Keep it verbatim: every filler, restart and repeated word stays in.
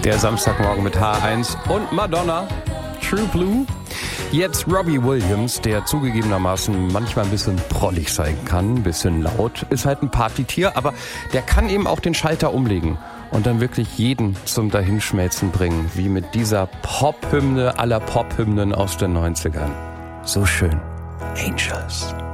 Der Samstagmorgen mit H eins und Madonna, True Blue. Jetzt Robbie Williams, der zugegebenermaßen manchmal ein bisschen prollig sein kann, ein bisschen laut, ist halt ein Partytier, aber der kann eben auch den Schalter umlegen und dann wirklich jeden zum Dahinschmelzen bringen, wie mit dieser Pop-Hymne aller Pop-Hymnen aus den neunzigern. So schön. Angels.